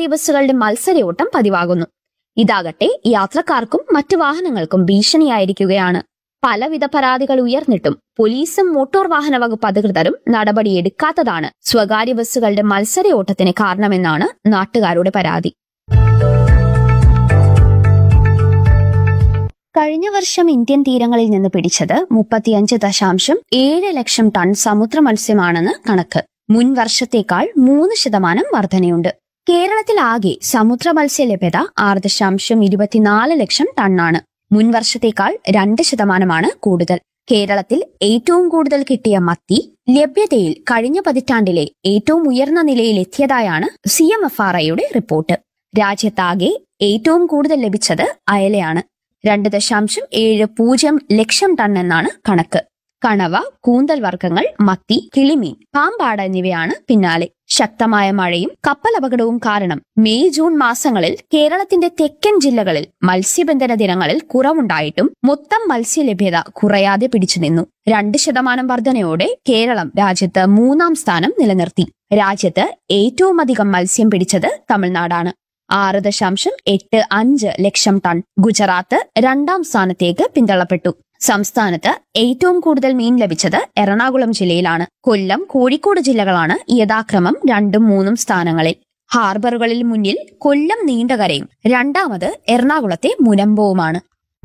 സ്വകാര്യ ബസ്സുകളുടെ മത്സരയോട്ടം പതിവാകുന്നു. ഇതാകട്ടെ യാത്രക്കാർക്കും മറ്റു വാഹനങ്ങൾക്കും ഭീഷണിയായിരിക്കുകയാണ്. പലവിധ പരാതികൾ ഉയർന്നിട്ടും പോലീസും മോട്ടോർ വാഹന വകുപ്പ് അധികൃതരും നടപടിയെടുക്കാത്തതാണ് സ്വകാര്യ ബസ്സുകളുടെ മത്സരയോട്ടത്തിന് കാരണമെന്നാണ് നാട്ടുകാരുടെ പരാതി. കഴിഞ്ഞ വർഷം ഇന്ത്യൻ തീരങ്ങളിൽ നിന്ന് പിടിച്ചത് 35.7 ലക്ഷം ടൺ സമുദ്ര മത്സ്യമാണെന്ന് കണക്ക്. മുൻ വർഷത്തേക്കാൾ 3% വർധനയുണ്ട്. കേരളത്തിലാകെ സമുദ്ര മത്സ്യ ലഭ്യത 6.24 ലക്ഷം ടണ്ണാണ്. മുൻ വർഷത്തേക്കാൾ 2% കൂടുതൽ. കേരളത്തിൽ ഏറ്റവും കൂടുതൽ കിട്ടിയ മത്തി ലഭ്യതയിൽ കഴിഞ്ഞ പതിറ്റാണ്ടിലെ ഏറ്റവും ഉയർന്ന നിലയിലെത്തിയതായാണ് CMFRIയുടെ റിപ്പോർട്ട്. രാജ്യത്താകെ ഏറ്റവും കൂടുതൽ ലഭിച്ചത് അയലയാണ്. 2.70 ലക്ഷം ടൺ എന്നാണ് കണക്ക്. കണവ, കൂന്തൽ വർഗ്ഗങ്ങൾ, മത്തി, കിളിമീൻ, പാമ്പാട എന്നിവയാണ് പിന്നാലെ. ശക്തമായ മഴയും കപ്പലപകടവും കാരണം മെയ് ജൂൺ മാസങ്ങളിൽ കേരളത്തിന്റെ തെക്കൻ ജില്ലകളിൽ മത്സ്യബന്ധന ദിനങ്ങളിൽ കുറവുണ്ടായിട്ടും മൊത്തം മത്സ്യലഭ്യത കുറയാതെ പിടിച്ചുനിന്നു. 2% വർധനയോടെ കേരളം രാജ്യത്ത് 3ാം സ്ഥാനം നിലനിർത്തി. രാജ്യത്ത് ഏറ്റവും അധികം മത്സ്യം പിടിച്ചത് തമിഴ്നാടാണ്. 6.85 ലക്ഷം ടൺ. ഗുജറാത്ത് 2ാം സ്ഥാനത്തേക്ക് പിന്തള്ളപ്പെട്ടു. സംസ്ഥാനത്ത് ഏറ്റവും കൂടുതൽ മീൻ ലഭിച്ചത് എറണാകുളം ജില്ലയിലാണ്. കൊല്ലം, കോഴിക്കോട് ജില്ലകളാണ് യഥാക്രമം 2ഉം 3ഉം സ്ഥാനങ്ങളിൽ. ഹാർബറുകളിൽ മുന്നിൽ കൊല്ലം നീണ്ടകരയും രണ്ടാമത് എറണാകുളത്തെ മുനമ്പവുമാണ്.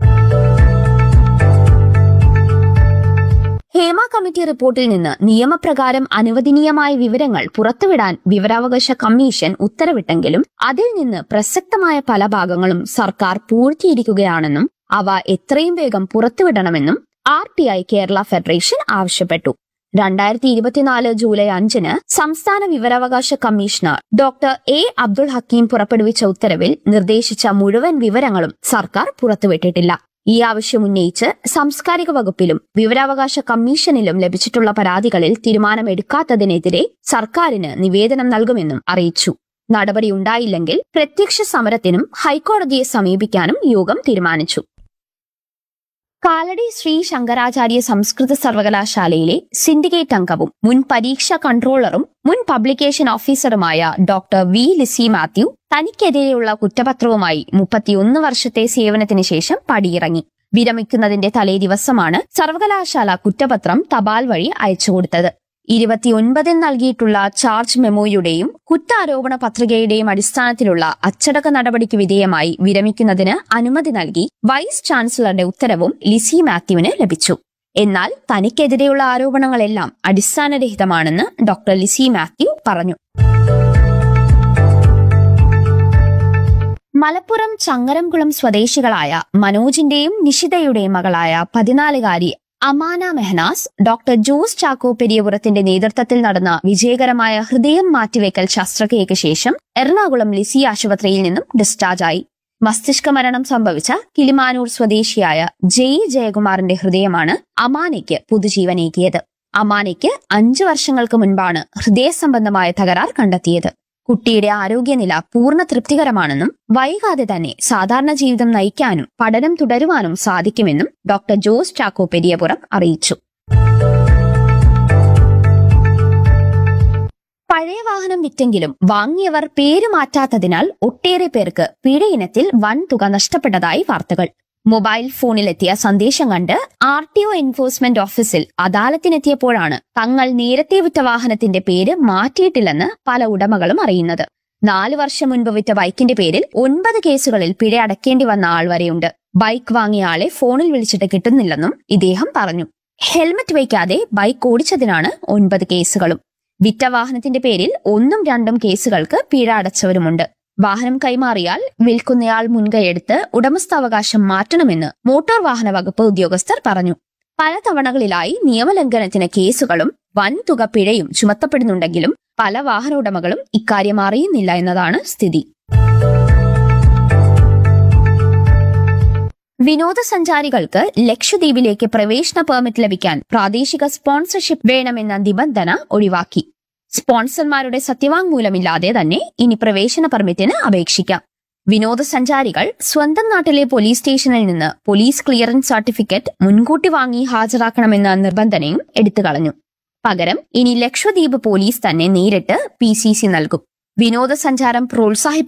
ഹേമ കമ്മിറ്റി റിപ്പോർട്ടിൽ നിന്ന് നിയമപ്രകാരം അനുവദനീയമായ വിവരങ്ങൾ പുറത്തുവിടാൻ വിവരാവകാശ കമ്മീഷൻ ഉത്തരവിട്ടെങ്കിലും അതിൽ നിന്ന് പ്രസക്തമായ പല ഭാഗങ്ങളും സർക്കാർ പൂഴ്ത്തിയിരിക്കുകയാണെന്നും അവ എത്രയും വേഗം പുറത്തുവിടണമെന്നും RTI കേരള ഫെഡറേഷൻ ആവശ്യപ്പെട്ടു. 2024 ജൂലൈ 5 സംസ്ഥാന വിവരാവകാശ commissioner doctor A. Abdul Hakeem പുറപ്പെടുവിച്ച ഉത്തരവിൽ നിർദ്ദേശിച്ച മുഴുവൻ വിവരങ്ങളും സർക്കാർ പുറത്തുവിട്ടിട്ടില്ല. ഈ ആവശ്യം ഉന്നയിച്ച് സാംസ്കാരിക വകുപ്പിലും വിവരാവകാശ കമ്മീഷനിലും ലഭിച്ചിട്ടുള്ള പരാതികളിൽ തീരുമാനമെടുക്കാത്തതിനെതിരെ സർക്കാരിന് നിവേദനം നൽകുമെന്നും അറിയിച്ചു. നടപടിയുണ്ടായില്ലെങ്കിൽ പ്രത്യക്ഷ സമരത്തിനും ഹൈക്കോടതിയെ സമീപിക്കാനും യോഗം തീരുമാനിച്ചു. കാലടി ശ്രീ ശങ്കരാചാര്യ സംസ്കൃത സർവകലാശാലയിലെ സിൻഡിക്കേറ്റ് അംഗവും മുൻ പരീക്ഷാ കൺട്രോളറും മുൻ publication ഓഫീസറുമായ doctor V. Lissy Mathew തനിക്കെതിരെയുള്ള കുറ്റപത്രവുമായി 31 വർഷത്തെ സേവനത്തിന് ശേഷം പടിയിറങ്ങി. വിരമിക്കുന്നതിന്റെ തലേ ദിവസമാണ് സർവകലാശാല കുറ്റപത്രം തപാൽ വഴി അയച്ചുകൊടുത്തത്. 29 നൽകിയിട്ടുള്ള ചാർജ് മെമ്മോയുടെയും കുറ്റാരോപണ പത്രികയുടെയും അടിസ്ഥാനത്തിലുള്ള അച്ചടക്ക നടപടിക്ക് വിധേയമായി വിരമിക്കുന്നതിന് അനുമതി നൽകി വൈസ് ചാൻസലറുടെ ഉത്തരവും ലിസി മാത്യുവിന് ലഭിച്ചു. എന്നാൽ തനിക്കെതിരെയുള്ള ആരോപണങ്ങളെല്ലാം അടിസ്ഥാനരഹിതമാണെന്ന് ഡോക്ടർ ലിസി മാത്യു പറഞ്ഞു. മലപ്പുറം ചങ്ങരംകുളം സ്വദേശികളായ മനോജിന്റെയും നിഷിതയുടെയും മകളായ 14-കാരി അമാന മെഹനാസ് ഡോക്ടർ ജോസ് ചാക്കോ പെരിയപുറത്തിന്റെ നേതൃത്വത്തിൽ നടന്ന വിജയകരമായ ഹൃദയം മാറ്റിവെക്കൽ ശസ്ത്രക്രിയയ്ക്ക് ശേഷം എറണാകുളം ലിസി ആശുപത്രിയിൽ നിന്നും ഡിസ്ചാർജായി. മസ്തിഷ്ക മരണം സംഭവിച്ച കിളിമാനൂർ സ്വദേശിയായ ജയകുമാറിന്റെ ഹൃദയമാണ് അമാനയ്ക്ക് പുതുജീവനേകിയത്. അമാനയ്ക്ക് 5 വർഷങ്ങൾക്ക് മുൻപാണ് ഹൃദയ സംബന്ധമായ തകരാർ കണ്ടെത്തിയത്. കുട്ടിയുടെ ആരോഗ്യനില പൂർണ്ണ തൃപ്തികരമാണെന്നും വൈകാതെ തന്നെ സാധാരണ ജീവിതം നയിക്കാനും പഠനം തുടരുവാനും സാധിക്കുമെന്നും ഡോക്ടർ ജോസ് ചാക്കോ പെരിയപുറം അറിയിച്ചു. പഴയ വാഹനം വിറ്റെങ്കിലും വാങ്ങിയവർ പേര് മാറ്റാത്തതിനാൽ ഒട്ടേറെ പേർക്ക് പിഴയിനത്തിൽ വൻ തുക നഷ്ടപ്പെട്ടതായി വാർത്തകൾ. മൊബൈൽ ഫോണിലെത്തിയ സന്ദേശം കണ്ട് RTO എൻഫോഴ്സ്മെന്റ് ഓഫീസിൽ അദാലത്തിനെത്തിയപ്പോഴാണ് തങ്ങൾ നേരത്തെ വിറ്റ വാഹനത്തിന്റെ പേര് മാറ്റിയിട്ടില്ലെന്ന് പല ഉടമകളും അറിയുന്നത്. 4 വർഷം മുൻപ് വിറ്റ ബൈക്കിന്റെ പേരിൽ 9 കേസുകളിൽ പിഴ അടയ്ക്കേണ്ടി വന്ന ആൾ വരെയുണ്ട്. ബൈക്ക് വാങ്ങിയ ആളെ ഫോണിൽ വിളിച്ചിട്ട് കിട്ടുന്നില്ലെന്നും ഇദ്ദേഹം പറഞ്ഞു. ഹെൽമറ്റ് വയ്ക്കാതെ ബൈക്ക് ഓടിച്ചതിനാണ് 9 കേസുകളും. വിറ്റ വാഹനത്തിന്റെ പേരിൽ 1ഉം 2ഉം കേസുകൾക്ക് പിഴ അടച്ചവരുമുണ്ട്. വാഹനം കൈമാറിയാൽ വിൽക്കുന്നയാൾ മുൻകൈയെടുത്ത് ഉടമസ്ഥാവകാശം മാറ്റണമെന്ന് മോട്ടോർ വാഹന വകുപ്പ് ഉദ്യോഗസ്ഥർ പറഞ്ഞു. പല തവണകളിലായി നിയമലംഘനത്തിന് കേസുകളും വൻ തുക പിഴയും ചുമത്തപ്പെടുന്നുണ്ടെങ്കിലും പല വാഹന ഉടമകളും ഇക്കാര്യം അറിയുന്നില്ല എന്നതാണ് സ്ഥിതി. വിനോദസഞ്ചാരികൾക്ക് ലക്ഷദ്വീപിലേക്ക് പ്രവേശന പെർമിറ്റ് ലഭിക്കാൻ പ്രാദേശിക സ്പോൺസർഷിപ്പ് വേണമെന്ന നിബന്ധന ഒഴിവാക്കി. സ്പോൺസർമാരുടെ സത്യവാങ്മൂലമില്ലാതെ തന്നെ ഇനി പ്രവേശന പെർമിറ്റിന് അപേക്ഷിക്കാം. വിനോദസഞ്ചാരികൾ സ്വന്തം നാട്ടിലെ പോലീസ് സ്റ്റേഷനിൽ നിന്ന് പോലീസ് ക്ലിയറൻസ് സർട്ടിഫിക്കറ്റ് മുൻകൂട്ടി വാങ്ങി ഹാജരാക്കണമെന്ന നിബന്ധനയും എടുത്തുകളഞ്ഞു. പകരം ഇനി ലക്ഷദ്വീപ് പോലീസ് തന്നെ നേരിട്ട് PCC നൽകും. വിനോദസഞ്ചാരം